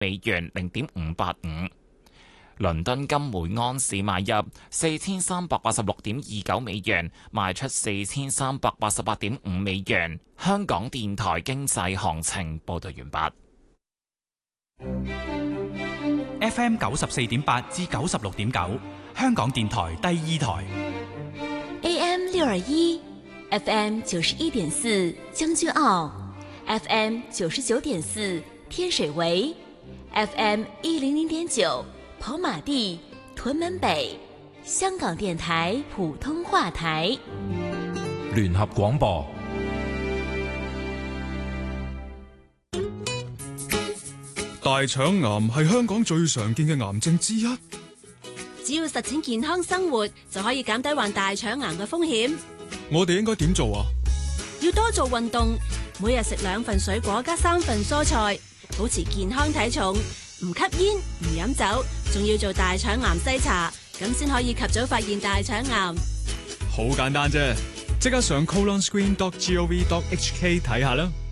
美元0.585。倫敦金每盎司買入4386.29美元，賣出4388.5美元。香港電台經濟行情報道完畢。FM 94.8至96.9，香港電台第二台。 AM 621，FM 91.4將軍澳 ，FM 99.4天水圍 ，FM 100.9。跑馬地、屯門北，香港電台普通話台。 聯合廣播。 大腸癌係香港最常見嘅癌症之一。 只要實踐健康生活，就可以減低患大腸癌嘅風險。 我哋應該點做啊？ 要多做運動，每日食2份水果加3份蔬菜，保持健康體重。唔吸煙，唔飲酒，仲要做大腸癌篩查，咁先可以及早發現大腸癌。 好簡單啫，即刻上colonscreen.gov.hk 睇下啦。